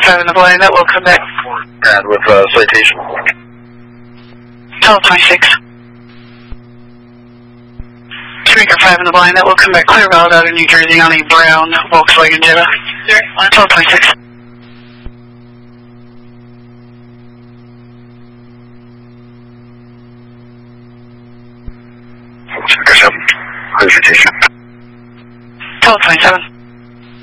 5 in the blind, that will come back. And with citation. 1226. Speaker 5 in the blind, that will come back clear valid out of New Jersey on a brown Volkswagen Jetta. 1226. Speaker 7, clear citation. 1227.